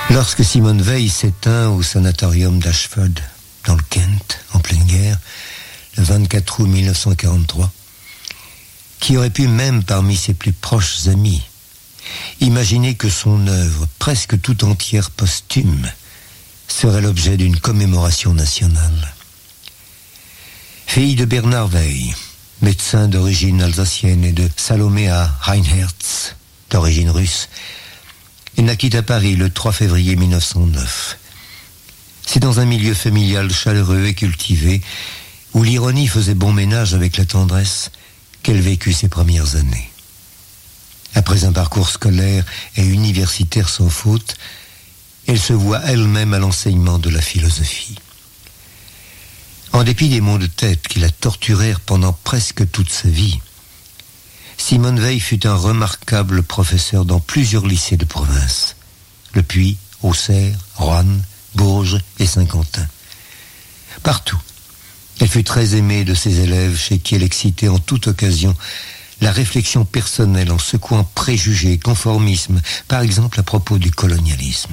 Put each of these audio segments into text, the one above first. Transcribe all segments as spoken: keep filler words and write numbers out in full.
Lorsque Simone Weil s'éteint au sanatorium d'Ashford, dans le Kent, en pleine guerre, le vingt-quatre août mille neuf cent quarante-trois, qui aurait pu, même parmi ses plus proches amis, imaginer que son œuvre, presque tout entière posthume, serait l'objet d'une commémoration nationale. Fille de Bernard Weil, médecin d'origine alsacienne, et de Salomea Reinherz, d'origine russe, elle naquit à Paris le trois février mille neuf cent neuf. C'est dans un milieu familial chaleureux et cultivé, où l'ironie faisait bon ménage avec la tendresse, qu'elle vécut ses premières années. Après un parcours scolaire et universitaire sans faute, elle se voit elle-même à l'enseignement de la philosophie. En dépit des maux de tête qui la torturèrent pendant presque toute sa vie, Simone Weil fut un remarquable professeur dans plusieurs lycées de province, Le Puy, Auxerre, Roanne, Bourges et Saint-Quentin. Partout, elle fut très aimée de ses élèves chez qui elle excitait en toute occasion la réflexion personnelle en secouant préjugés, conformisme, par exemple à propos du colonialisme.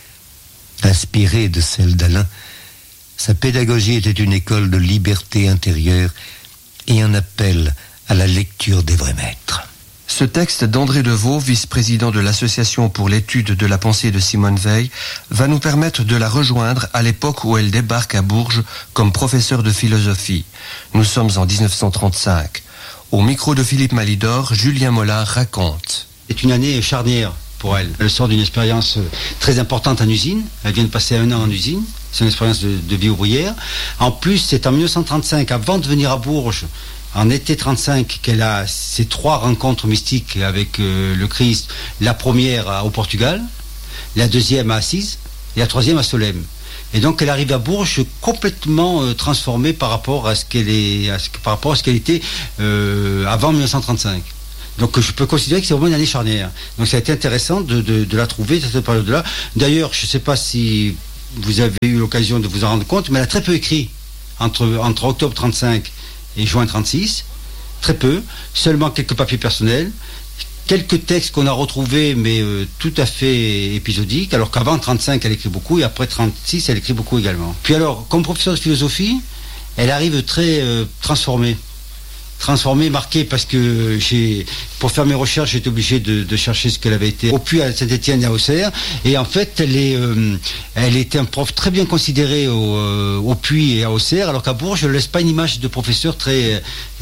Inspirée de celle d'Alain, sa pédagogie était une école de liberté intérieure et un appel à la lecture des vrais maîtres. Ce texte d'André Deveau, vice-président de l'Association pour l'étude de la pensée de Simone Weil, va nous permettre de la rejoindre à l'époque où elle débarque à Bourges comme professeure de philosophie. Nous sommes en dix-neuf cent trente-cinq. Au micro de Philippe Malidor, Julien Mollin raconte. C'est une année charnière pour elle. Elle sort d'une expérience très importante en usine. Elle vient de passer un an en usine. C'est une expérience de, de vie ouvrière. En plus, c'est en mille neuf cent trente-cinq, avant de venir à Bourges, en été trente-cinq, qu'elle a ces trois rencontres mystiques avec euh, le Christ. La première à, au Portugal, la deuxième à Assise et la troisième à Solesmes. Et donc elle arrive à Bourges complètement euh, transformée par rapport à ce qu'elle est, à ce, par rapport à ce qu'elle était euh, avant mille neuf cent trente-cinq. Donc je peux considérer que c'est vraiment une année charnière. Donc ça a été intéressant de, de, de la trouver cette période-là. D'ailleurs, je ne sais pas si vous avez eu l'occasion de vous en rendre compte, mais elle a très peu écrit entre, entre octobre trente-cinq et juin trente-six, très peu, seulement quelques papiers personnels, quelques textes qu'on a retrouvés, mais euh, tout à fait épisodiques, alors qu'avant trente-cinq, elle écrit beaucoup, et après trente-six, elle écrit beaucoup également. Puis alors, comme professeur de philosophie, elle arrive très euh, transformée. Transformée, marquée, parce que j'ai, pour faire mes recherches, j'étais obligé de, de chercher ce qu'elle avait été au Puy, à Saint-Étienne et à Auxerre. Et en fait, elle est, euh, elle était un prof très bien considéré au, euh, au Puy et à Auxerre, alors qu'à Bourges, je ne laisse pas une image de professeur très,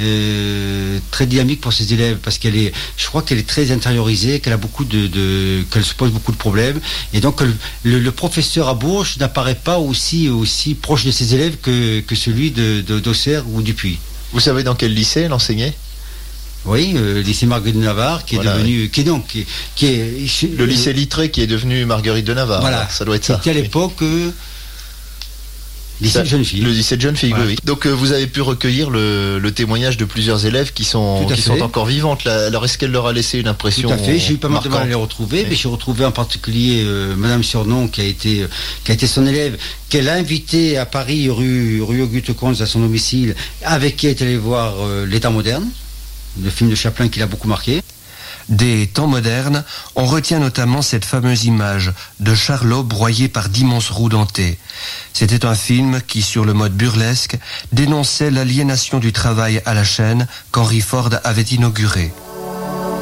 euh, très dynamique pour ses élèves, parce qu'elle est, je crois qu'elle est très intériorisée, qu'elle a beaucoup de, de qu'elle se pose beaucoup de problèmes. Et donc, le, le, le professeur à Bourges n'apparaît pas aussi, aussi proche de ses élèves que, que celui de, de, d'Auxerre ou du Puy. Vous savez dans quel lycée elle enseignait ? Oui, euh, le lycée Marguerite de Navarre, qui est voilà, devenu, oui. qui est donc, qui, qui est le lycée euh, Littré, qui est devenu Marguerite de Navarre. Voilà, alors, ça doit être ça. C'était à l'époque euh, lycée ça, de jeunes filles. Le lycée de jeunes filles, voilà. Oui. Donc euh, vous avez pu recueillir le, le témoignage de plusieurs élèves qui sont qui fait. sont encore vivantes. Là. Alors est-ce qu'elle leur a laissé une impression Tout à fait. J'ai eu pas mal de mal à les retrouver, oui. mais j'ai retrouvé en particulier euh, Madame Surnon, qui a été euh, qui a été son élève, qu'elle a invité à Paris, rue rue Auguste Comte, à son domicile, avec qui elle est allée voir euh, Les Temps modernes, le film de Chaplin qui l'a beaucoup marqué. Des Temps modernes, on retient notamment cette fameuse image de Charlot broyé par d'immenses roues dentées. C'était un film qui, sur le mode burlesque, dénonçait l'aliénation du travail à la chaîne qu'Henry Ford avait inauguré.